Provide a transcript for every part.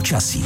počasí.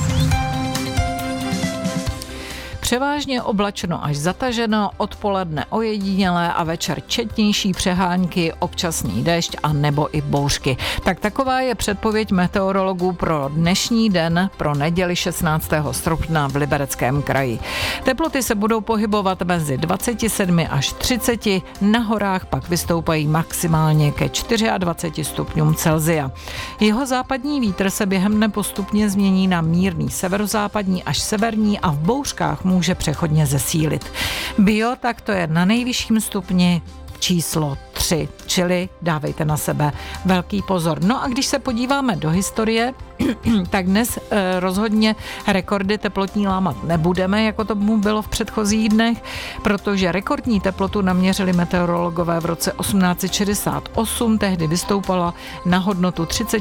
Převážně oblačno až zataženo, odpoledne ojedinělé a večer četnější přehánky, občasný déšť a nebo i bouřky. Tak taková je předpověď meteorologů pro dnešní den, pro neděli 16. srpna v Libereckém kraji. Teploty se budou pohybovat mezi 27 až 30, na horách pak vystoupají maximálně ke 24 stupňům Celsia. Jeho západní vítr se během dne postupně změní na mírný severozápadní až severní a v bouřkách může přechodně zesílit. Tak to je na nejvyšším stupni číslo 3, čili dávejte na sebe velký pozor. No a když se podíváme do historie, tak dnes rozhodně rekordy teplotní lámat nebudeme, jako to bylo v předchozích dnech, protože rekordní teplotu naměřili meteorologové v roce 1868, tehdy vystoupala na hodnotu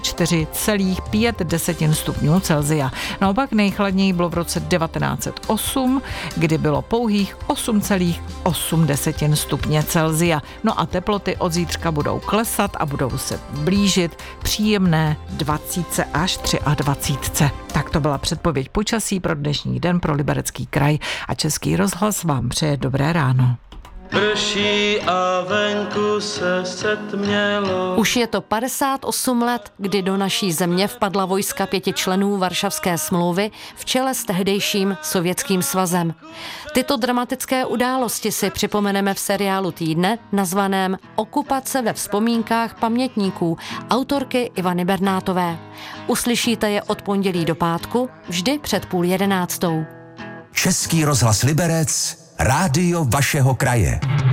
34,5 stupňů Celsia. Naopak nejchladněji bylo v roce 1908, kdy bylo pouhých 8,8 stupně Celsia. No a teploty od zítřka budou klesat a budou se blížit příjemné 20 až 23. Tak to byla předpověď počasí pro dnešní den pro Liberecký kraj a Český rozhlas vám přeje dobré ráno. Prší a venku se setmělo. Už je to 58 let, kdy do naší země vpadla vojska 5 členů Varšavské smlouvy v čele s tehdejším Sovětským svazem. Tyto dramatické události si připomeneme v seriálu týdne nazvaném Okupace ve vzpomínkách pamětníků autorky Ivany Bernátové. Uslyšíte je od pondělí do pátku, vždy před 10:30. Český rozhlas Liberec, rádio vašeho kraje.